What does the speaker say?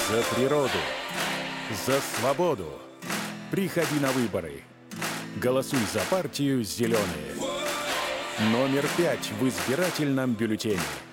За природу, за свободу. Приходи на выборы. Голосуй за партию «Зеленые». Номер 5 в избирательном бюллетене.